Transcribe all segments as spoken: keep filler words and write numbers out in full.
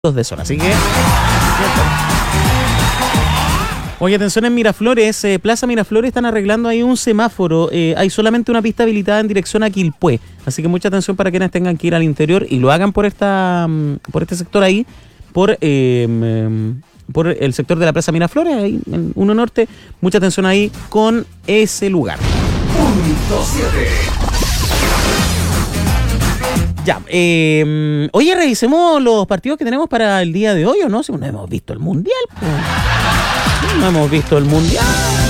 de zona, así que... Oye, atención en Miraflores, eh, Plaza Miraflores están arreglando ahí un semáforo, eh, hay solamente una pista habilitada en dirección a Quilpué, así que mucha atención para quienes tengan que ir al interior y lo hagan por esta por este sector ahí, por eh, por el sector de la Plaza Miraflores, ahí en uno Norte, mucha atención ahí con ese lugar. Punto siete. Ya, eh, oye, revisemos los partidos que tenemos para el día de hoy, ¿o no? Si no hemos visto el Mundial, pues. No hemos visto el Mundial.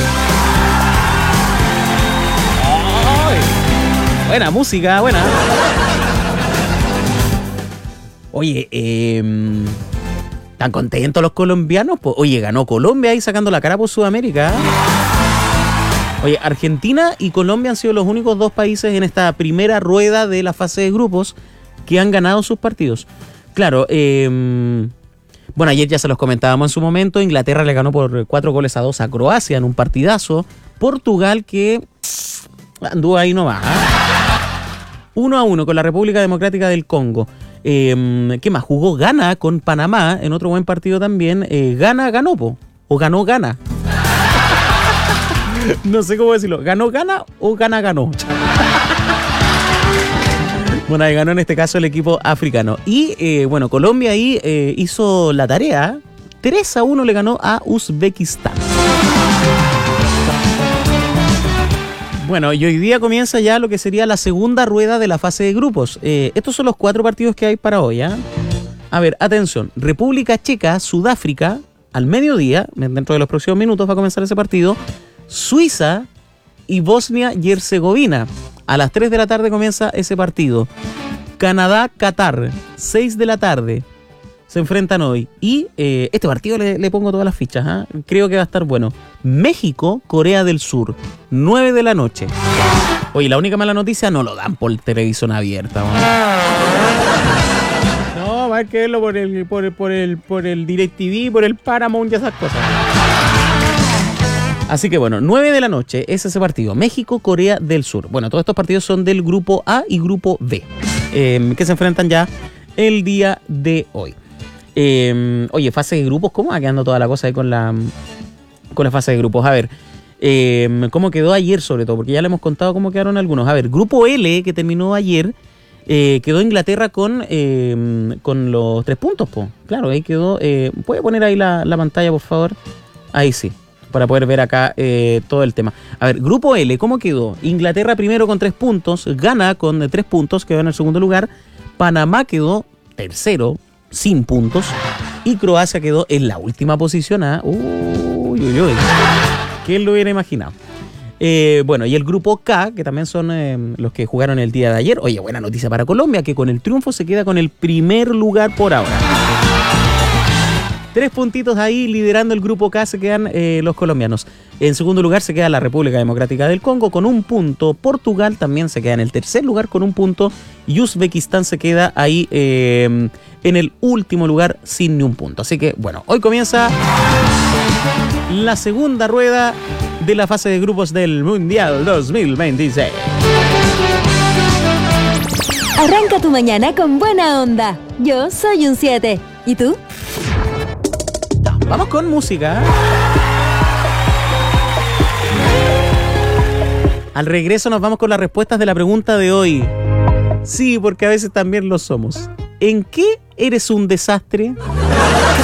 Ay, buena música, buena. Oye, eh, ¿están contentos los colombianos? Pues, oye, ganó Colombia ahí sacando la cara por Sudamérica. Oye, Argentina y Colombia han sido los únicos dos países en esta primera rueda de la fase de grupos que han ganado sus partidos. Claro, eh, bueno, ayer ya se los comentábamos en su momento. Inglaterra le ganó por cuatro goles a dos a Croacia en un partidazo. Portugal que anduvo ahí nomás. ¿eh? Uno a uno con la República Democrática del Congo. Eh, ¿Qué más? Jugó Ghana con Panamá en otro buen partido también. Eh, Ghana ganó, po, o ganó Ghana. No sé cómo decirlo. ¿Ganó, gana o gana, ganó? Bueno, ahí ganó en este caso el equipo africano. Y eh, bueno, Colombia ahí eh, hizo la tarea. tres a uno le ganó a Uzbekistán. Bueno, y hoy día comienza ya lo que sería la segunda rueda de la fase de grupos. Eh, estos son los cuatro partidos que hay para hoy. ¿eh? A ver, atención. República Checa, Sudáfrica, al mediodía, dentro de los próximos minutos va a comenzar ese partido. Suiza y Bosnia y Herzegovina. A las tres de la tarde comienza ese partido. Canadá, Qatar, seis de la tarde. Se enfrentan hoy. Y eh, este partido le, le pongo todas las fichas. ¿eh? Creo que va a estar bueno. México, Corea del Sur, nueve de la noche. Oye, la única mala noticia, no lo dan por televisión abierta. ¿no? No, va a que verlo por el, por el, por el, por el DirecTV, por el Paramount y esas cosas. Así que bueno, nueve de la noche es ese partido. México, Corea del Sur. Bueno, todos estos partidos son del grupo A y grupo B, eh, que se enfrentan ya el día de hoy. Eh, oye, fase de grupos, ¿cómo va quedando toda la cosa ahí con la, con la fase de grupos? A ver, eh, ¿cómo quedó ayer sobre todo? Porque ya le hemos contado cómo quedaron algunos. A ver, grupo L, que terminó ayer, eh, quedó Inglaterra con, eh, con los tres puntos, po. Claro, ahí quedó. Eh, ¿Puede poner ahí la, la pantalla, por favor? Ahí sí. Para poder ver acá eh, todo el tema. A ver, grupo L, ¿cómo quedó? Inglaterra primero con tres puntos, Ghana con tres puntos, quedó en el segundo lugar, Panamá quedó tercero, sin puntos, y Croacia quedó en la última posición. ¿eh? Uy, uy, uy. ¿Quién lo hubiera imaginado? Eh, bueno, y el grupo K, que también son eh, los que jugaron el día de ayer. Oye, buena noticia para Colombia, que con el triunfo se queda con el primer lugar por ahora. Tres puntitos ahí, liderando el grupo K se quedan eh, los colombianos. En segundo lugar se queda la República Democrática del Congo con un punto. Portugal también se queda en el tercer lugar con un punto. Y Uzbekistán se queda ahí eh, en el último lugar sin ni un punto. Así que bueno, hoy comienza la segunda rueda de la fase de grupos del Mundial dos mil veintiséis. Arranca tu mañana con buena onda. Yo soy un siete. ¿Y tú? Vamos con música. Al regreso nos vamos con las respuestas de la pregunta de hoy. Sí, porque a veces también lo somos. ¿En qué eres un desastre?